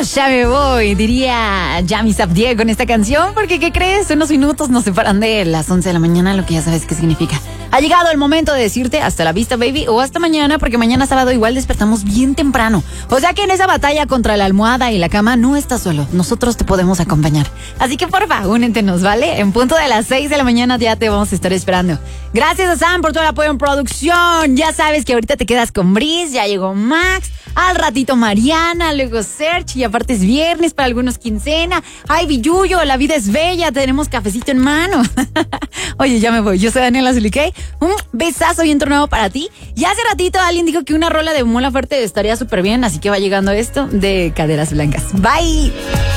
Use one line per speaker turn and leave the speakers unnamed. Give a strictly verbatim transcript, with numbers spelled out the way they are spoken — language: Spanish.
ya me voy, diría Yami Sabdier con esta canción, porque ¿qué crees? Unos minutos nos separan de las once de la mañana, lo que ya sabes qué significa. Ha llegado el momento de decirte hasta la vista, baby, o hasta mañana, porque mañana sábado igual despertamos bien temprano. O sea que en esa batalla contra la almohada y la cama no estás solo, nosotros te podemos acompañar. Así que porfa, únentenos, ¿vale? En punto de las seis de la mañana ya te vamos a estar esperando. Gracias a Sam por todo el apoyo en producción. Ya sabes que ahorita te quedas con Brice, ya llegó Max, al ratito Mariana, luego Serge, y aparte es viernes, para algunos quincena. Ay, Billuyo, la vida es bella, tenemos cafecito en mano. Oye, ya me voy, yo soy Daniela Zuliquey. Un besazo bien tronado para ti. Y hace ratito alguien dijo que una rola de Mola Fuerte estaría súper bien, así que va llegando esto de Caderas Blancas. Bye.